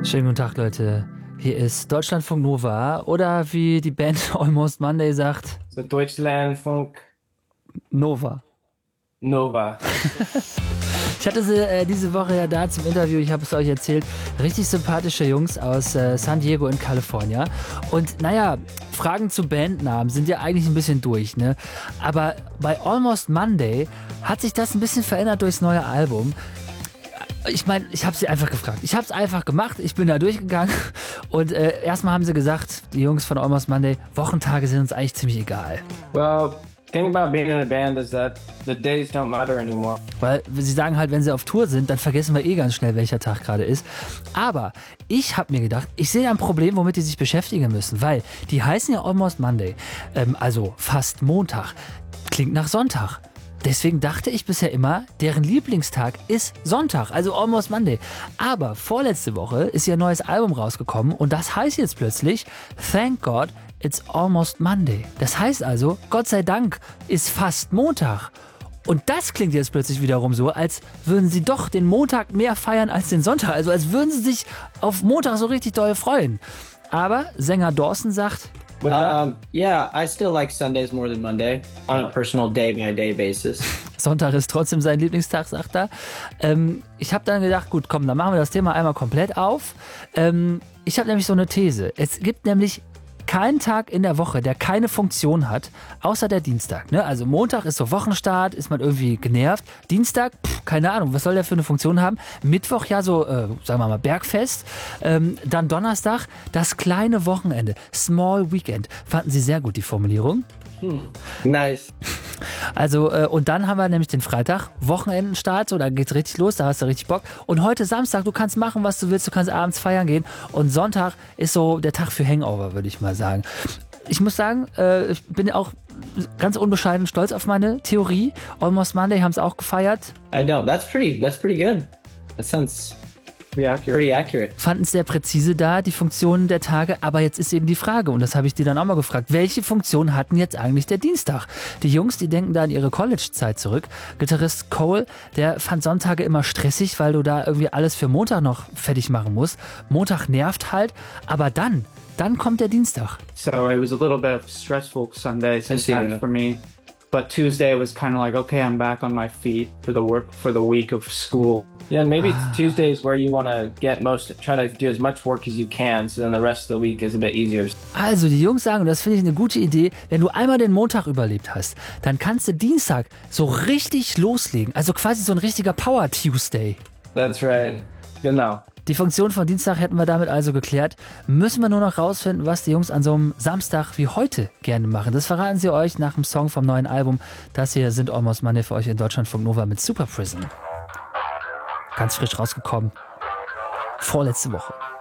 Schönen guten Tag, Leute. Hier ist Deutschlandfunk Nova oder wie die Band Almost Monday sagt, So Deutschlandfunk Nova. Nova. Ich hatte sie diese Woche ja da zum Interview, ich habe es euch erzählt, richtig sympathische Jungs aus San Diego in Kalifornien. Und naja, Fragen zu Bandnamen sind ja eigentlich ein bisschen durch, ne? Aber bei Almost Monday hat sich das ein bisschen verändert durchs neue Album. Ich meine, ich habe sie einfach gefragt. Ich habe es einfach gemacht, ich bin da durchgegangen und erstmal haben sie gesagt, die Jungs von Almost Monday, Wochentage sind uns eigentlich ziemlich egal. Well, thing about being in a band is that the days don't matter anymore. Weil sie sagen halt, wenn sie auf Tour sind, dann vergessen wir eh ganz schnell, welcher Tag gerade ist. Aber ich habe mir gedacht, ich sehe ein Problem, womit die sich beschäftigen müssen, weil die heißen ja Almost Monday, also fast Montag, klingt nach Sonntag. Deswegen dachte ich bisher immer, deren Lieblingstag ist Sonntag, also Almost Monday. Aber vorletzte Woche ist ihr neues Album rausgekommen und das heißt jetzt plötzlich Thank God It's Almost Monday. Das heißt also, Gott sei Dank ist fast Montag. Und das klingt jetzt plötzlich wiederum so, als würden sie doch den Montag mehr feiern als den Sonntag. Also als würden sie sich auf Montag so richtig doll freuen. Aber Sänger Dawson sagt, Yeah, I still like Sundays more than Monday on a personal day-by-day basis. Sonntag ist trotzdem sein Lieblingstag, sagt er. Ich habe dann gedacht, gut, komm, dann machen wir das Thema einmal komplett auf. Ich habe nämlich so eine These. Es gibt nämlich keinen Tag in der Woche, der keine Funktion hat, außer der Dienstag. Ne? Also Montag ist so Wochenstart, ist man irgendwie genervt. Dienstag, keine Ahnung, was soll der für eine Funktion haben? Mittwoch ja so, sagen wir mal, Bergfest. Dann Donnerstag, das kleine Wochenende, Small Weekend. Fanden Sie sehr gut, die Formulierung? Nice. Also, und dann haben wir nämlich den Freitag, Wochenendenstart, so, da geht's richtig los, da hast du richtig Bock. Und heute Samstag, du kannst machen, was du willst, du kannst abends feiern gehen. Und Sonntag ist so der Tag für Hangover, würde ich mal sagen. Ich muss sagen, ich bin auch ganz unbescheiden stolz auf meine Theorie. Almost Monday haben es auch gefeiert. I know, that's pretty good. That sounds pretty accurate. Fanden es sehr präzise da, die Funktionen der Tage. Aber jetzt ist eben die Frage, und das habe ich dir dann auch mal gefragt, welche Funktion hatten jetzt eigentlich der Dienstag? Die Jungs, die denken da an ihre College-Zeit zurück. Gitarrist Cole, der fand Sonntage immer stressig, weil du da irgendwie alles für Montag noch fertig machen musst. Montag nervt halt, aber dann kommt der Dienstag. So it was a little bit of stressful Sunday sometimes for me. But Tuesday was kind of like, okay, I'm back on my feet for the week of school. Yeah, maybe it's Tuesdays where you want to try to do as much work as you can, so then the rest of the week is a bit easier. Also die Jungs sagen, und das finde ich eine gute Idee, wenn du einmal den Montag überlebt hast, dann kannst du Dienstag so richtig loslegen. Also quasi so ein richtiger Power Tuesday. That's right. Genau. Die Funktion von Dienstag hätten wir damit also geklärt. Müssen wir nur noch rausfinden, was die Jungs an so einem Samstag wie heute gerne machen. Das verraten sie euch nach dem Song vom neuen Album. Das hier sind Almost Monday für euch in Deutschlandfunk Nova mit Super Prison. Ganz frisch rausgekommen. Vorletzte Woche.